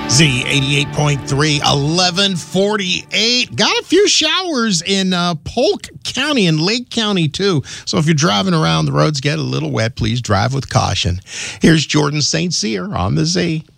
Z88.3, 1148. Got a few showers in Polk County and Lake County, too. So if you're driving around, the roads get a little wet. Please drive with caution. Here's Jordan St. Cyr on the Z.